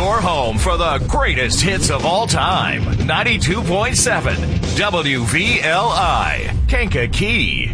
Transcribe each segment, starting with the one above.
Your home for the greatest hits of all time. 92.7 WVLI, Kankakee.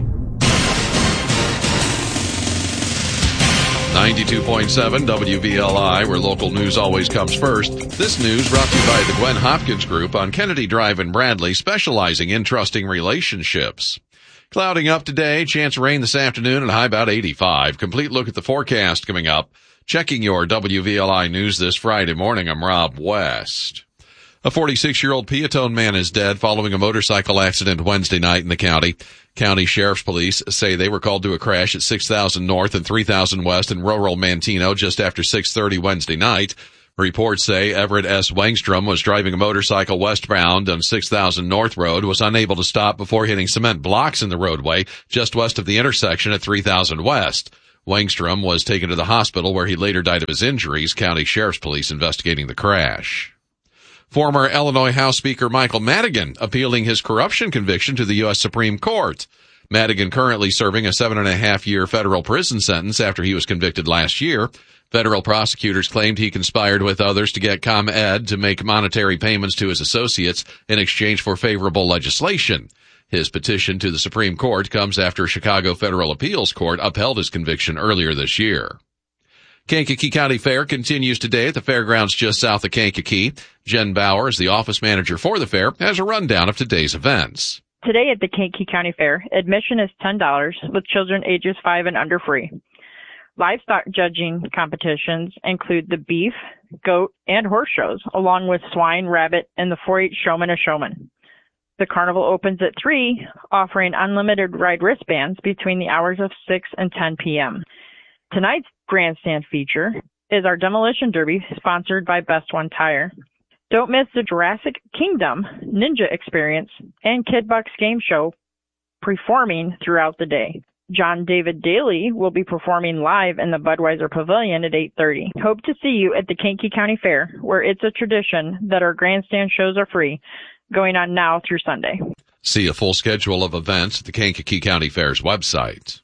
92.7 WVLI, where local news always comes first. This news brought to you by the Gwen Hopkins Group on Kennedy Drive in Bradley, specializing in trusting relationships. Clouding up today, chance of rain this afternoon and a high about 85. Complete look at the forecast coming up. Checking your WVLI news this Friday morning, I'm Rob West. A 46-year-old Peatone man is dead following a motorcycle accident Wednesday night in the county. County Sheriff's Police say they were called to a crash at 6,000 North and 3,000 West in rural Manteno just after 6:30 Wednesday night. Reports say Everett S. Wangstrom was driving a motorcycle westbound on 6,000 North Road, was unable to stop before hitting cement blocks in the roadway just west of the intersection at 3,000 West. Wangstrom was taken to the hospital where he later died of his injuries. County Sheriff's Police investigating the crash. Former Illinois House Speaker Michael Madigan appealing his corruption conviction to the U.S. Supreme Court. Madigan currently serving a 7.5-year federal prison sentence after he was convicted last year. Federal prosecutors claimed he conspired with others to get ComEd to make monetary payments to his associates in exchange for favorable legislation. His petition to the Supreme Court comes after Chicago Federal Appeals Court upheld his conviction earlier this year. Kankakee County Fair continues today at the fairgrounds just south of Kankakee. Jen Bowers, the office manager for the fair, has a rundown of today's events. Today at the Kankakee County Fair, admission is $10 with children ages 5 and under free. Livestock judging competitions include the beef, goat, and horse shows, along with swine, rabbit, and the 4-H Showman a Showman. The carnival opens at 3, offering unlimited ride wristbands between the hours of 6 and 10 p.m. Tonight's grandstand feature is our Demolition Derby, sponsored by Best One Tire. Don't miss the Jurassic Kingdom Ninja Experience and Kid Bucks Game Show performing throughout the day. John David Daly will be performing live in the Budweiser Pavilion at 8:30. Hope to see you at the Kankakee County Fair, where it's a tradition that our grandstand shows are free, going on now through Sunday. See a full schedule of events at the Kankakee County Fair's website.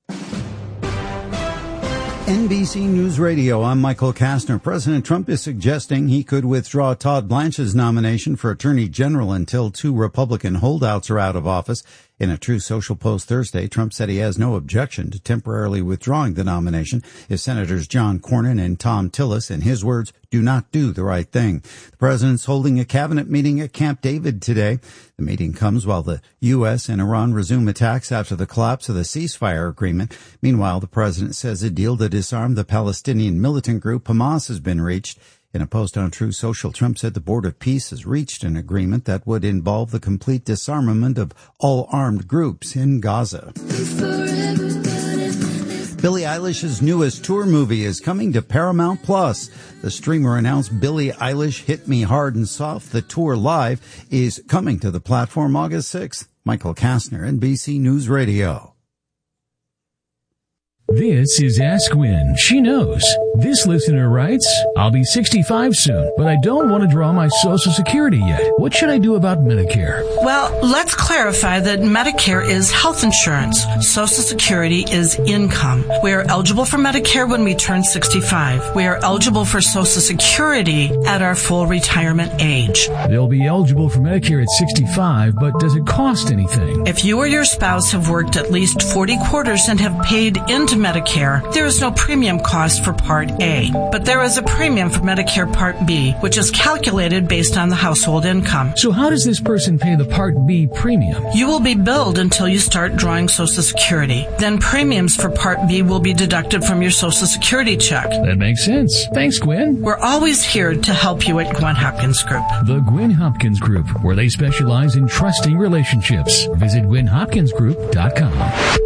NBC News Radio, I'm Michael Kastner. President Trump is suggesting he could withdraw Todd Blanche's nomination for Attorney General until 2 Republican holdouts are out of office. In a True Social post Thursday, Trump said he has no objection to temporarily withdrawing the nomination if Senators John Cornyn and Thom Tillis, in his words, do not do the right thing. The president's holding a cabinet meeting at Camp David today. The meeting comes while the U.S. and Iran resume attacks after the collapse of the ceasefire agreement. Meanwhile, the president says a deal to disarm the Palestinian militant group Hamas has been reached. In a post on True Social, Trump said the Board of Peace has reached an agreement that would involve the complete disarmament of all armed groups in Gaza. Billie Eilish's newest tour movie is coming to Paramount Plus. The streamer announced Billie Eilish Hit Me Hard and Soft. The tour live is coming to the platform August 6th. Michael Kastner, NBC News Radio. This is Ask Gwen. She knows. This listener writes, I'll be 65 soon, but I don't want to draw my Social Security yet. What should I do about Medicare? Well, let's clarify that Medicare is health insurance. Social Security is income. We are eligible for Medicare when we turn 65. We are eligible for Social Security at our full retirement age. They'll be eligible for Medicare at 65, but does it cost anything? If you or your spouse have worked at least 40 quarters and have paid into Medicare, there is no premium cost for Part A, but there is a premium for Medicare Part B, which is calculated based on the household income. So how does this person pay the Part B premium? You will be billed until you start drawing Social Security. Then premiums for Part B will be deducted from your Social Security check. That makes sense. Thanks, Gwen. We're always here to help you at Gwen Hopkins Group. The Gwen Hopkins Group, where they specialize in trusting relationships. Visit GwenHopkinsGroup.com.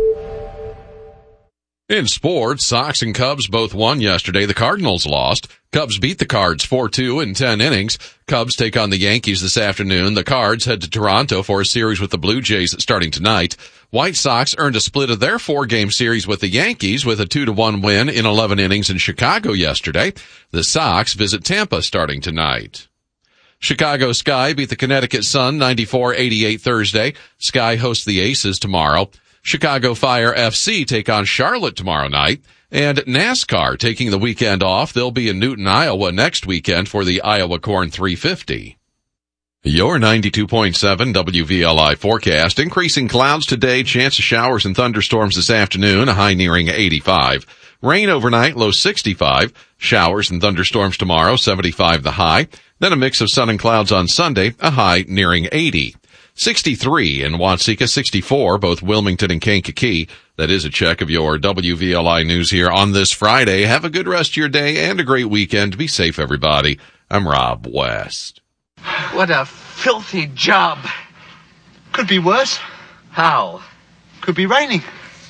In sports, Sox and Cubs both won yesterday. The Cardinals lost. Cubs beat the Cards 4-2 in 10 innings. Cubs take on the Yankees this afternoon. The Cards head to Toronto for a series with the Blue Jays starting tonight. White Sox earned a split of their 4-game series with the Yankees with a 2-1 win in 11 innings in Chicago yesterday. The Sox visit Tampa starting tonight. Chicago Sky beat the Connecticut Sun 94-88 Thursday. Sky hosts the Aces tomorrow. Chicago Fire FC take on Charlotte tomorrow night. And NASCAR taking the weekend off. They'll be in Newton, Iowa next weekend for the Iowa Corn 350. Your 92.7 WVLI forecast. Increasing clouds today, chance of showers and thunderstorms this afternoon, a high nearing 85. Rain overnight, low 65. Showers and thunderstorms tomorrow, 75 the high. Then a mix of sun and clouds on Sunday, a high nearing 80. 63 in Watseka, 64, both Wilmington and Kankakee. That is a check of your WVLI news here on this Friday. Have a good rest of your day and a great weekend. Be safe, everybody. I'm Rob West. What a filthy job. Could be worse. How? Could be raining.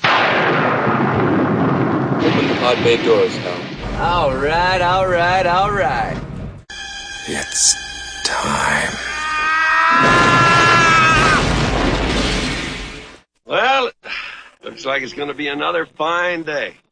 Open the pod bay doors, Hal. All right. It's time. Well, looks like it's going to be another fine day.